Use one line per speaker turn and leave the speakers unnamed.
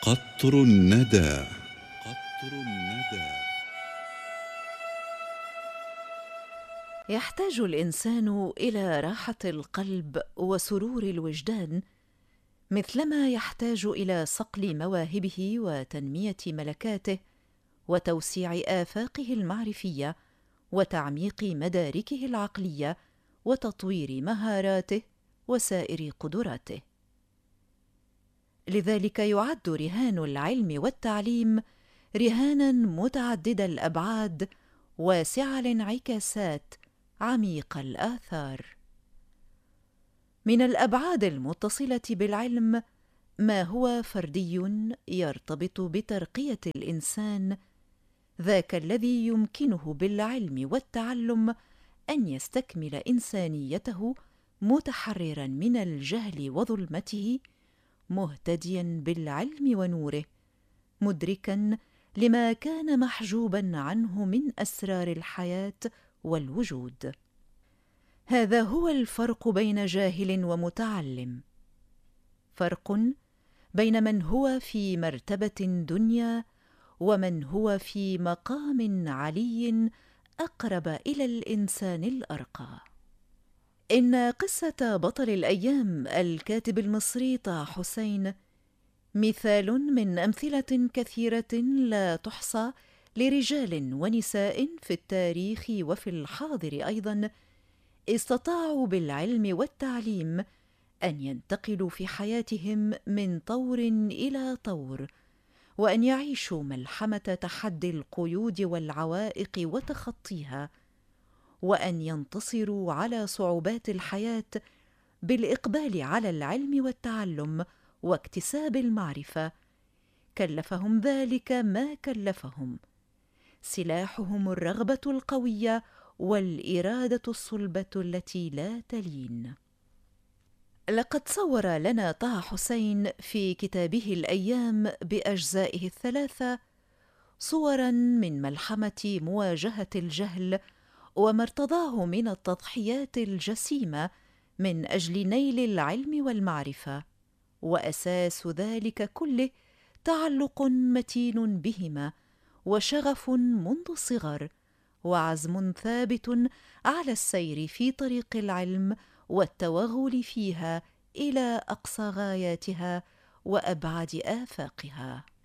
قطر الندى. قطر الندى.
يحتاج الإنسان إلى راحة القلب وسرور الوجدان، مثلما يحتاج إلى صقل مواهبه وتنمية ملكاته وتوسيع آفاقه المعرفية وتعميق مداركه العقلية وتطوير مهاراته وسائر قدراته. لذلك يعد رهان العلم والتعليم رهانا متعدد الأبعاد واسع الانعكاسات عميق الآثار. من الأبعاد المتصلة بالعلم ما هو فردي يرتبط بترقية الإنسان، ذاك الذي يمكنه بالعلم والتعلم أن يستكمل إنسانيته متحررا من الجهل وظلمته، مهتديا بالعلم ونوره، مدركا لما كان محجوبا عنه من أسرار الحياة والوجود. هذا هو الفرق بين جاهل ومتعلم، فرق بين من هو في مرتبة دنيا ومن هو في مقام علي أقرب إلى الإنسان الأرقى. إن قصة بطل الأيام الكاتب المصري طه حسين مثال من أمثلة كثيرة لا تحصى لرجال ونساء في التاريخ وفي الحاضر أيضاً استطاعوا بالعلم والتعليم أن ينتقلوا في حياتهم من طور إلى طور، وأن يعيشوا ملحمة تحدي القيود والعوائق وتخطيها، وأن ينتصروا على صعوبات الحياة بالإقبال على العلم والتعلم واكتساب المعرفة. كلفهم ذلك ما كلفهم، سلاحهم الرغبة القوية والإرادة الصلبة التي لا تلين. لقد صور لنا طه حسين في كتابه الأيام بأجزائه الثلاثة صوراً من ملحمة مواجهة الجهل وما ارتضاه من التضحيات الجسيمة من أجل نيل العلم والمعرفة، وأساس ذلك كله تعلق متين بهما وشغف منذ الصغر وعزم ثابت على السير في طريق العلم والتوغل فيها إلى أقصى غاياتها وأبعد آفاقها.